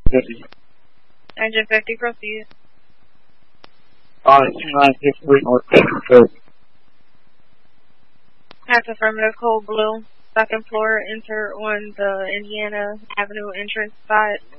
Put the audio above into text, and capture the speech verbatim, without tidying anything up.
fifty. Engine fifty, proceed. Alright, two nine six three North Texas. That's affirmative, code blue. Second floor, enter on the Indiana Avenue entrance side.